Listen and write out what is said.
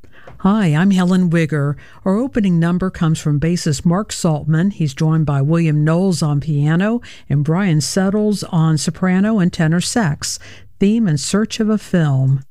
Hi, I'm Helen Wigger. Our opening number comes from bassist Mark Saltman. He's joined by William Knowles on piano and Brian Settles on soprano and tenor sax. Theme In Search of a Film.